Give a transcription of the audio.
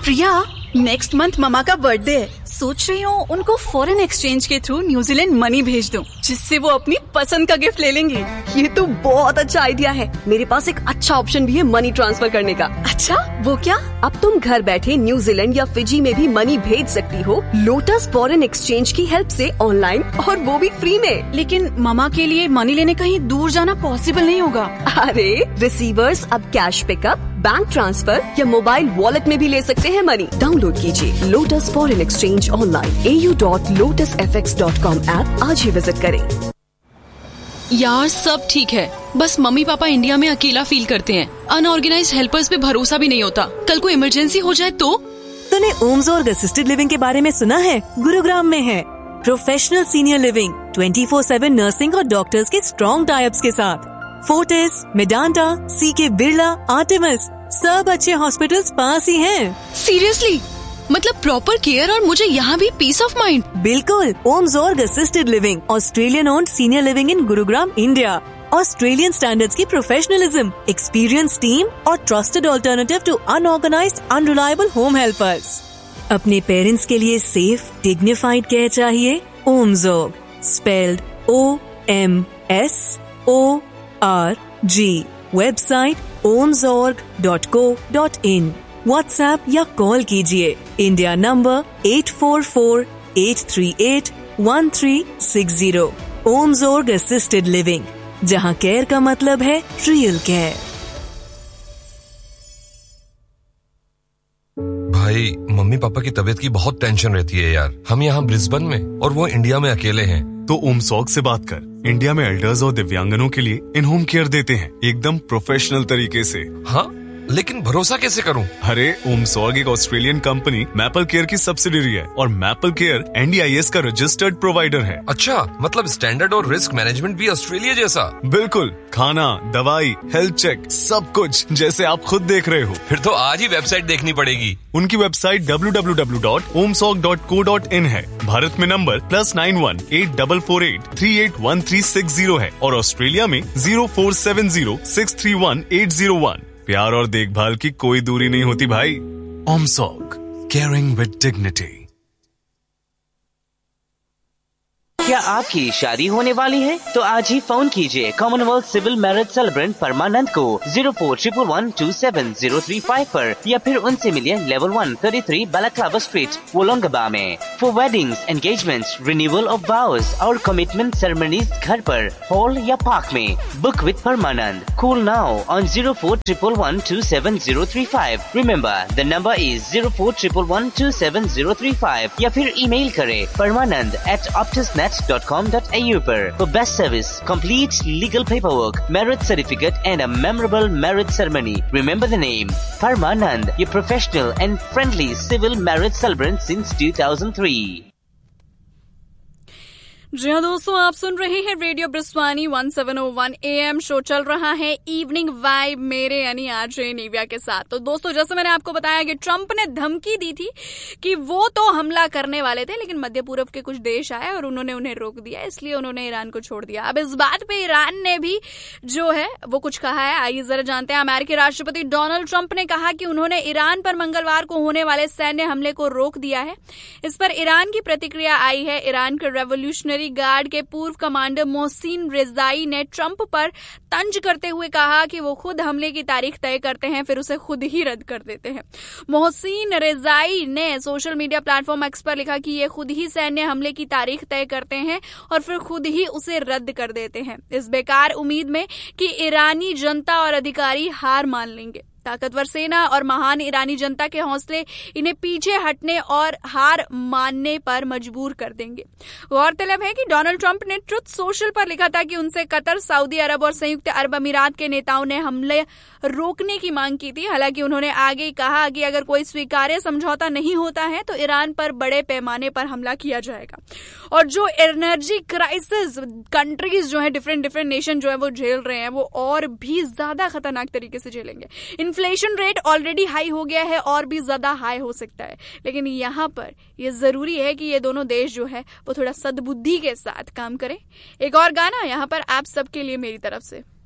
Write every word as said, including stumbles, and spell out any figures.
प्रिया, next month mama का birthday है। सोच रही हूँ उनको फॉरेन एक्सचेंज के थ्रू न्यूजीलैंड मनी भेज दूँ, जिससे वो अपनी पसंद का गिफ्ट ले लेंगे। ये तो बहुत अच्छा आइडिया है। मेरे पास एक अच्छा ऑप्शन भी है मनी ट्रांसफर करने का। अच्छा, वो क्या? अब तुम घर बैठे न्यूजीलैंड या फिजी में भी मनी भेज सकती हो लोटस फॉरेन एक्सचेंज की हेल्प से ऑनलाइन, और वो भी फ्री में। लेकिन ममा के लिए मनी लेने कहीं दूर जाना पॉसिबल नहीं होगा। अरे रिसीवर्स अब कैश पिकअप, बैंक ट्रांसफर या मोबाइल वॉलेट में भी ले सकते हैं मनी। डाउनलोड कीजिए लोटस फॉरेन एक्सचेंज ऑनलाइन ए U dot lotus F x dot com app आज ही विजिट करें। यार सब ठीक है, बस मम्मी पापा इंडिया में अकेला फील करते हैं। अनऑर्गेनाइज्ड हेल्पर्स पे भरोसा भी नहीं होता। कल को इमरजेंसी हो जाए तो? तूने ओम्सोर्ग असिस्टेड लिविंग के बारे में सुना है? गुरुग्राम में है professional senior living, twenty four seven nursing और डॉक्टर्स के स्ट्रॉन्ग टाइप्स के साथ। फोर्टिस, मेडांटा, सीके बिरला, आर्टेमिस, सब अच्छे हॉस्पिटल्स पास ही हैं। सीरियसली? मतलब प्रॉपर केयर और मुझे यहाँ भी पीस ऑफ माइंड। बिल्कुल। ओम्सोर्ग assisted living, Australian owned senior living in Gurugram, India. Australian standards की प्रोफेशनलिज्म, एक्सपीरियंस टीम और trusted alternative to unorganised unreliable home helpers. अपने पेरेंट्स के लिए सेफ डिग्निफाइड केयर चाहिए? ओम्सोर्ग, spelled O M S O R G. Website ओम्सोर्ग dot co dot in. WhatsApp या call कीजिए India number eight four four eight three eight one three six zero. ओम्सोर्ग assisted living, जहां care का मतलब है real care. भाई, mummy papa की तबीयत की बहुत टेंशन रहती है यार। हम यहाँ ब्रिस्बेन में और वो इंडिया में अकेले हैं। तो ओम्सोर्ग से बात कर। इंडिया में एल्डर्स और दिव्यांगनों के लिए इन होम केयर देते हैं, एकदम प्रोफेशनल तरीके से। हाँ, लेकिन भरोसा कैसे करूं? अरे ओम्सोर्ग एक ऑस्ट्रेलियन कंपनी मैपल केयर की सब्सिडियरी है और maple care N D I S का रजिस्टर्ड प्रोवाइडर है। अच्छा, मतलब स्टैंडर्ड और रिस्क मैनेजमेंट भी ऑस्ट्रेलिया जैसा? बिल्कुल, खाना, दवाई, हेल्थ चेक, सब कुछ जैसे आप खुद देख रहे हो। फिर तो आज ही वेबसाइट देखनी पड़ेगी। उनकी website W W W dot ओम्सोर्ग dot co dot in है। भारत में number plus nine one eight double four eight three eight one three six zero है और ऑस्ट्रेलिया में zero four seven zero six three one eight zero one. प्यार और देखभाल की कोई दूरी नहीं होती भाई। ओम्सोर्ग, केयरिंग विद डिग्निटी। क्या आपकी शादी होने वाली है? तो आज ही फोन कीजिए कॉमनवेल्थ सिविल मैरिज सेलिब्रेंट परमानंद को zero four triple one two seven zero three five पर, या फिर उनसे मिलिए level one thirty three balaclava street, वोलोंगबा में। For weddings, engagements, renewal of वाउज और कमिटमेंट सेरेमनीज घर पर, हॉल या पार्क में। Book with Parmanand. Call now on zero four triple one two seven zero three five. Remember the number is zero four triple one two seven zero three five, या फिर email करें परमानंद eight ऑप्टिसनेट dot com dot A you पर। For best service, complete legal paperwork, marriage certificate and a memorable marriage ceremony. Remember the name, Parmanand, your professional and friendly civil marriage celebrant since two thousand three. जी हाँ दोस्तों, आप सुन रहे हैं radio ब्रिस्वानी one seven O one A M. Show चल रहा है evening vibe मेरे यानी आरजे निव्या के साथ। तो दोस्तों, जैसे मैंने आपको बताया कि ट्रंप ने धमकी दी थी कि वो तो हमला करने वाले थे, लेकिन मध्य पूर्व के कुछ देश आए और उन्होंने उन्हें रोक दिया, इसलिए उन्होंने ईरान को छोड़ दिया। अब इस बात पे ईरान ने भी जो है वो कुछ कहा है। आइए जरा जानते हैं। अमेरिकी राष्ट्रपति डोनाल्ड ट्रंप ने कहा कि उन्होंने ईरान पर मंगलवार को होने वाले सैन्य हमले को रोक दिया है। इस पर ईरान की प्रतिक्रिया आई है। ईरान के रेवोल्यूशनरी गार्ड के पूर्व कमांडर मोहसिन रेजाई ने ट्रंप पर तंज करते हुए कहा कि वो खुद हमले की तारीख तय करते हैं, फिर उसे खुद ही रद्द कर देते हैं। मोहसिन रेजाई ने सोशल मीडिया प्लेटफॉर्म एक्स पर लिखा कि ये खुद ही सैन्य हमले की तारीख तय करते हैं और फिर खुद ही उसे रद्द कर देते हैं, इस बेकार उम्मीद में कि ईरानी जनता और अधिकारी हार मान लेंगे। ताकतवर सेना और महान ईरानी जनता के हौसले इन्हें पीछे हटने और हार मानने पर मजबूर कर देंगे। गौरतलब है कि डोनाल्ड ट्रंप ने ट्रुथ सोशल पर लिखा था कि उनसे कतर, सऊदी अरब और संयुक्त अरब अमीरात के नेताओं ने हमले रोकने की मांग की थी। हालांकि उन्होंने आगे कहा कि अगर कोई स्वीकार्य समझौता नहीं होता है तो ईरान पर बड़े पैमाने पर हमला किया जाएगा। और जो एनर्जी क्राइसिस कंट्रीज जो है, डिफरेंट डिफरेंट नेशन जो है वो झेल रहे हैं, वो और भी ज्यादा खतरनाक तरीके से झेलेंगे। इन्फ्लेशन रेट ऑलरेडी हाई हो गया है और भी ज्यादा हाई हो सकता है, लेकिन यहाँ पर ये जरूरी है कि ये दोनों देश जो है वो थोड़ा सद्बुद्धि के साथ काम करें। एक और गाना यहाँ पर आप सबके लिए मेरी तरफ से।